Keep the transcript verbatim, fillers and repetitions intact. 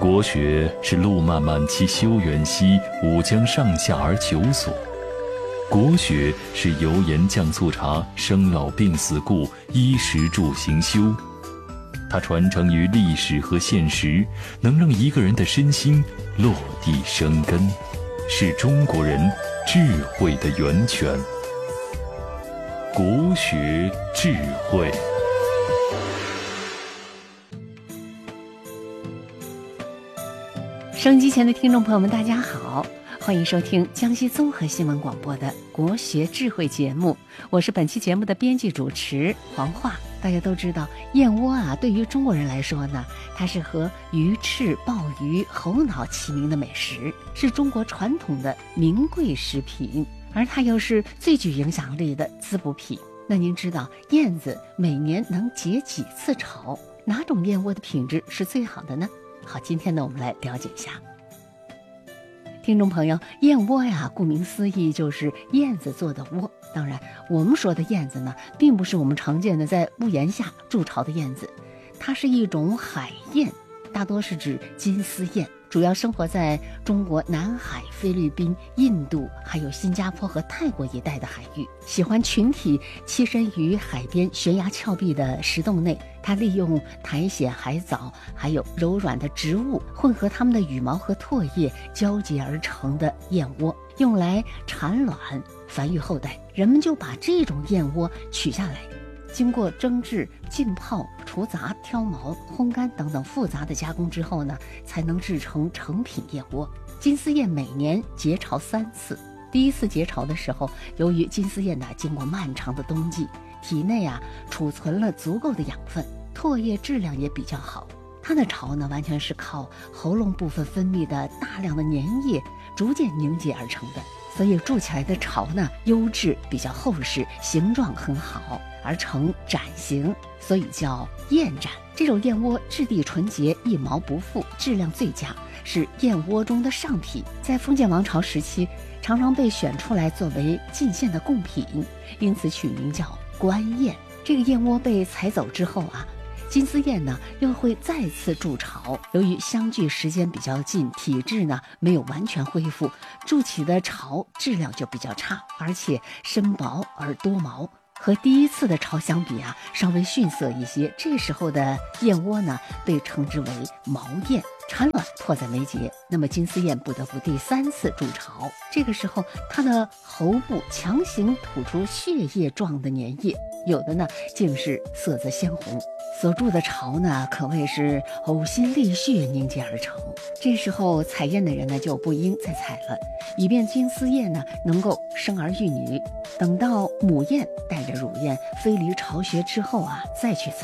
国学是路漫漫其修远兮，吾将上下而求索。国学是油盐酱醋茶，生老病死故，衣食住行修。它传承于历史和现实，能让一个人的身心落地生根，是中国人智慧的源泉。国学智慧。 收音机前的听众朋友们，大家好，欢迎收听江西综合新闻广播的国学智慧节目，我是本期节目的编辑主持黄华。大家都知道，燕窝啊，对于中国人来说呢，它是和鱼翅、鲍鱼、猴脑齐名的美食，是中国传统的名贵食品，而它又是最具影响力的滋补品。那您知道燕子每年能结几次巢？哪种燕窝的品质是最好的呢？好，今天呢，我们来了解一下。听众朋友，燕窝呀，顾名思义就是燕子做的窝。当然，我们说的燕子呢，并不是我们常见的在屋檐下筑巢的燕子，它是一种海燕，大多是指金丝燕，主要生活在中国南海、菲律宾、印度，还有新加坡和泰国一带的海域，喜欢群体栖身于海边悬崖峭壁的石洞内。它利用苔藓、海藻还有柔软的植物混合它们的羽毛和唾液交结而成的燕窝，用来产卵繁育后代。人们就把这种燕窝取下来，经过蒸制、浸泡、除杂、挑毛、烘干等等复杂的加工之后呢，才能制成成品燕窝。金丝燕每年结巢三次，第一次结巢的时候，由于金丝燕呢经过漫长的冬季，体内啊储存了足够的养分，唾液质量也比较好。它的巢呢完全是靠喉咙部分分泌的大量的粘液逐渐凝结而成的，所以筑起来的巢呢优质比较厚实，形状很好，而成盏形，所以叫燕盏。这种燕窝质地纯洁，一毛不腐，质量最佳，是燕窝中的上品。在封建王朝时期，常常被选出来作为进献的贡品，因此取名叫官燕。这个燕窝被采走之后啊，金丝燕呢又会再次筑巢，由于相距时间比较近，体质呢没有完全恢复，筑起的巢质量就比较差，而且身薄而多毛，和第一次的巢相比啊，稍微逊色一些。这时候的燕窝呢被称之为毛燕，产卵迫在眉睫，那么金丝燕不得不第三次筑巢。这个时候它的喉部强行吐出血液状的粘液，有的呢竟是色泽鲜红，所筑的巢呢可谓是呕心沥血凝结而成。这时候采燕的人呢就不应再采了，以便金丝燕呢能够生儿育女，等到母燕带着乳燕飞离巢穴之后啊再去采。